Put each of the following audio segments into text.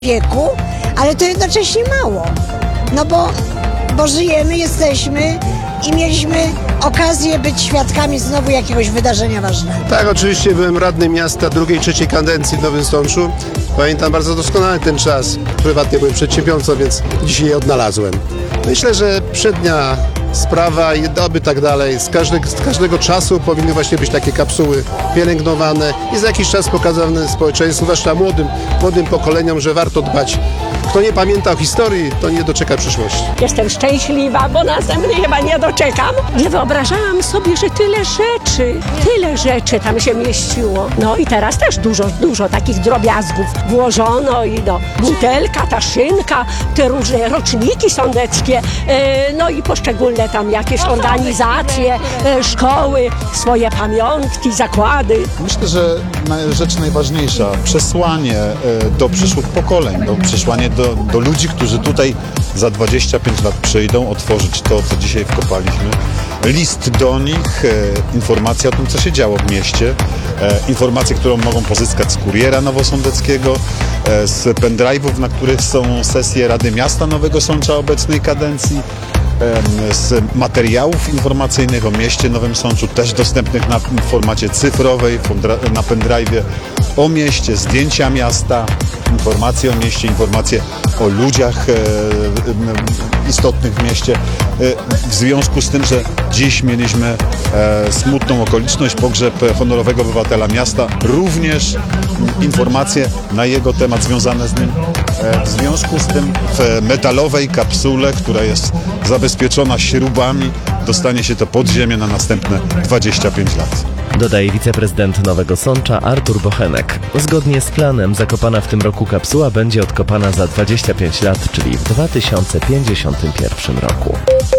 wieku, ale to jednocześnie mało. No bo żyjemy, jesteśmy i mieliśmy okazję być świadkami znowu jakiegoś wydarzenia ważnego. Tak, oczywiście byłem radnym miasta drugiej, trzeciej kadencji w Nowym Sączu. Pamiętam bardzo doskonale ten czas. Prywatnie byłem przedsiębiorcą, więc dzisiaj je odnalazłem. Myślę, że przednia sprawa i doby tak dalej. Z każdego czasu powinny właśnie być takie kapsuły pielęgnowane i za jakiś czas pokazane społeczeństwu, zwłaszcza młodym pokoleniom, że warto dbać. Kto nie pamięta o historii, to nie doczeka przyszłości. Jestem szczęśliwa, bo następnie chyba nie doczekam. Nie wyobrażałam sobie, że tyle rzeczy tam się mieściło. No i teraz też dużo takich drobiazgów włożono i butelka, ta szynka, te różne roczniki sądeckie, no i poszczególne tam jakieś organizacje, szkoły, swoje pamiątki, zakłady. Myślę, że rzecz najważniejsza, przesłanie do przyszłych pokoleń, przesłanie do ludzi, którzy tutaj za 25 lat przyjdą, otworzyć to, co dzisiaj wkopaliśmy. List do nich, informacja o tym, co się działo w mieście, informacje, którą mogą pozyskać z kuriera nowosądeckiego, z pendrive'ów, na których są sesje Rady Miasta Nowego Sącza obecnej kadencji, z materiałów informacyjnych o mieście Nowym Sączu, też dostępnych w formacie cyfrowej, na pendrive'ie, o mieście, zdjęcia miasta, informacje o mieście, informacje o ludziach istotnych w mieście. W związku z tym, że dziś mieliśmy smutną okoliczność, pogrzeb honorowego obywatela miasta, również informacje na jego temat związane z nim. W związku z tym w metalowej kapsule, która jest zabezpieczona śrubami, dostanie się to pod ziemię na następne 25 lat. Dodaje wiceprezydent Nowego Sącza Artur Bochenek. Zgodnie z planem zakopana w tym roku kapsuła będzie odkopana za 25 lat, czyli w 2051 roku.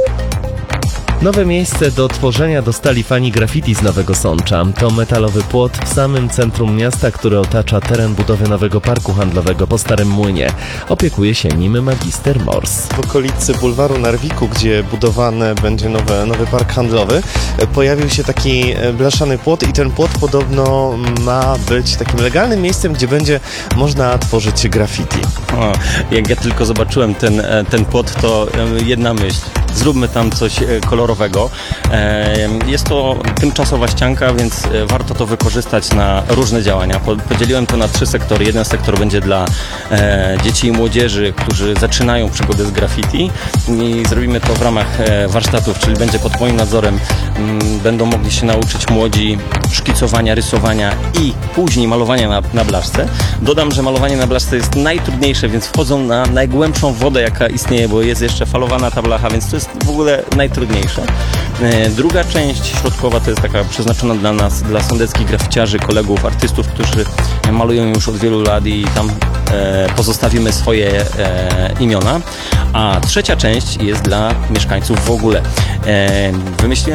Nowe miejsce do tworzenia dostali fani graffiti z Nowego Sącza. To metalowy płot w samym centrum miasta, który otacza teren budowy nowego parku handlowego po Starym Młynie. Opiekuje się nim magister Mors. W okolicy bulwaru Narwiku, gdzie budowany będzie nowy park handlowy, pojawił się taki blaszany płot i ten płot podobno ma być takim legalnym miejscem, gdzie będzie można tworzyć graffiti. Jak ja tylko zobaczyłem ten płot, to jedna myśl. Zróbmy tam coś kolorowego. Jest to tymczasowa ścianka, więc warto to wykorzystać na różne działania. Podzieliłem to na 3 sektory. Jeden sektor będzie dla dzieci i młodzieży, którzy zaczynają przygodę z graffiti i zrobimy to w ramach warsztatów, czyli będzie pod moim nadzorem. Będą mogli się nauczyć młodzi szkicowania, rysowania i później malowania na blaszce. Dodam, że malowanie na blaszce jest najtrudniejsze, więc wchodzą na najgłębszą wodę, jaka istnieje, bo jest jeszcze falowana ta blacha, więc to jest w ogóle najtrudniejsze. Druga część środkowa to jest taka przeznaczona dla nas, dla sądeckich graficiarzy, kolegów, artystów, którzy malują już od wielu lat i tam pozostawimy swoje imiona. A trzecia część jest dla mieszkańców w ogóle. Wymyśliłem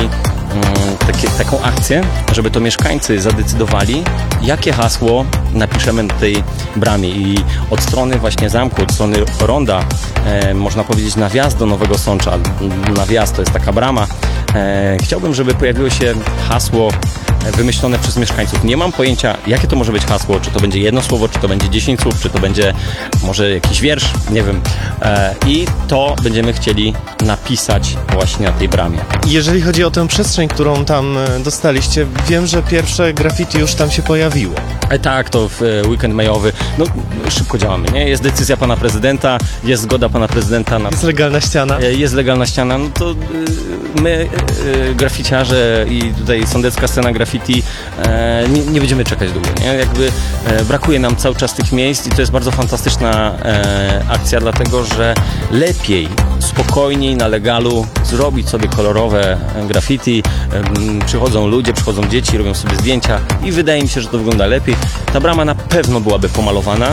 taką akcję, żeby to mieszkańcy zadecydowali, jakie hasło napiszemy na tej bramie i od strony właśnie zamku, od strony ronda, można powiedzieć na wjazd do Nowego Sącza, na wjazd to jest taka brama, chciałbym, żeby pojawiło się hasło wymyślone przez mieszkańców. Nie mam pojęcia, jakie to może być hasło, czy to będzie jedno słowo, czy to będzie 10 słów, czy to będzie może jakiś wiersz, nie wiem. I to będziemy chcieli napisać właśnie na tej bramie. Jeżeli chodzi o tę przestrzeń, którą tam dostaliście, wiem, że pierwsze graffiti już tam się pojawiło. Tak, to w weekend majowy. No, szybko działamy, nie? Jest decyzja pana prezydenta, jest zgoda pana prezydenta. Jest legalna ściana? Jest legalna ściana, no to my, graficiarze i tutaj sądecka scena graffiti, nie będziemy czekać długo, nie? Jakby brakuje nam cały czas tych miejsc i to jest bardzo fantastyczna akcja, dlatego że lepiej, spokojniej, na legalu zrobić sobie kolorowe graffiti. Przychodzą ludzie, przychodzą dzieci, robią sobie zdjęcia i wydaje mi się, że to wygląda lepiej. Ta brama na pewno byłaby pomalowana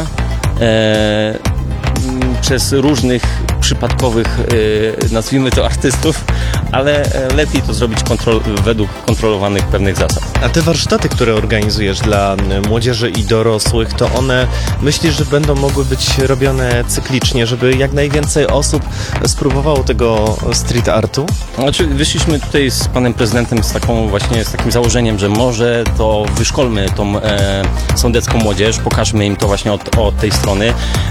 przez różnych przypadkowych, nazwijmy to artystów, ale lepiej to zrobić według kontrolowanych pewnych zasad. A te warsztaty, które organizujesz dla młodzieży i dorosłych, to one myślisz, że będą mogły być robione cyklicznie, żeby jak najwięcej osób spróbowało tego street artu? Znaczy, wyszliśmy tutaj z panem prezydentem z takim założeniem, że może to wyszkolmy tą sądecką młodzież, pokażmy im to właśnie od tej strony.